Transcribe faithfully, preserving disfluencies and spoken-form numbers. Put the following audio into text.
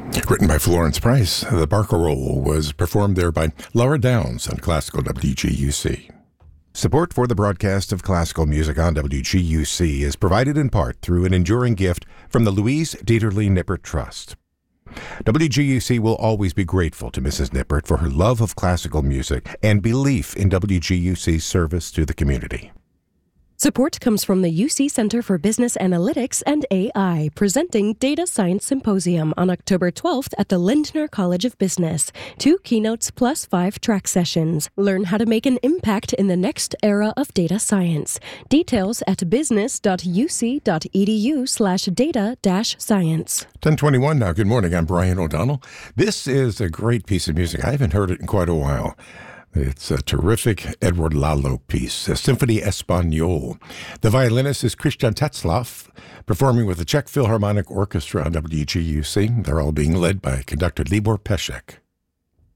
Written by Florence Price, the Barcarolle was performed there by Laura Downs on Classical W G U C. Support for the broadcast of classical music on W G U C is provided in part through an enduring gift from the Louise Dieterle Nippert Trust. W G U C will always be grateful to Missus Nippert for her love of classical music and belief in W G U C's service to the community. Support comes from the U C Center for Business Analytics and A I, presenting Data Science Symposium on October twelfth at the Lindner College of Business. Two keynotes plus five track sessions. Learn how to make an impact in the next era of data science. Details at business.uc.edu slash data dash science. ten twenty-one now. Good morning. I'm Brian O'Donnell. This is a great piece of music. I haven't heard it in quite a while. It's a terrific Edward Lalo piece, a Symphony Espagnole. The violinist is Christian Tetzlaff, performing with the Czech Philharmonic Orchestra on W G U C. They're all being led by conductor Libor Pesek.